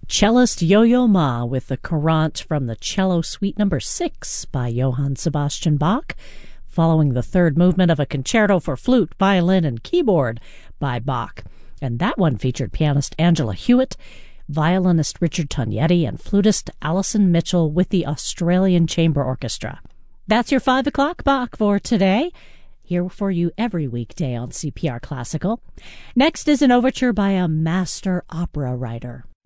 Cellist Yo-Yo Ma with the Courant from the Cello Suite No. 6 by Johann Sebastian Bach, following the third movement of a concerto for flute, violin, and keyboard by Bach. And that one featured pianist Angela Hewitt, violinist Richard Tognetti, and flutist Alison Mitchell with the Australian Chamber Orchestra. That's your 5 o'clock Bach for today. Here for you every weekday on CPR Classical. Next is an overture by a master opera writer.